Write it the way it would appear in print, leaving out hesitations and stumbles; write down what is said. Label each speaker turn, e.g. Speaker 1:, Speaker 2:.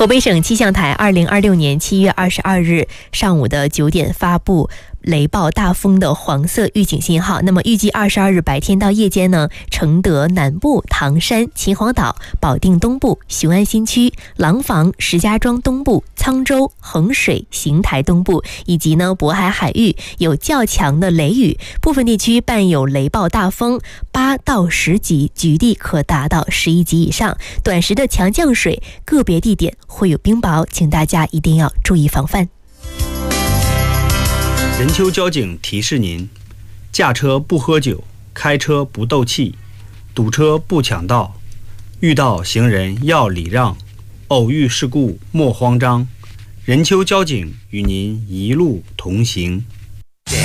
Speaker 1: 河北省气象台2026年7月22日上午的9点发布雷暴大风的黄色预警信号。那么预计22日白天到夜间呢，承德南部、唐山、秦皇岛、保定东部、雄安新区、廊坊、石家庄东部、沧州、衡水、邢台东部以及呢渤海海域有较强的雷雨，部分地区伴有雷暴大风8到10级，局地可达到11级以上，短时的强降水，个别地点会有冰雹，请大家一定要注意防范。
Speaker 2: 任丘交警提示您：驾车不喝酒，开车不斗气，堵车不抢道，遇到行人要礼让，偶遇事故莫慌张。任丘交警与您一路同行。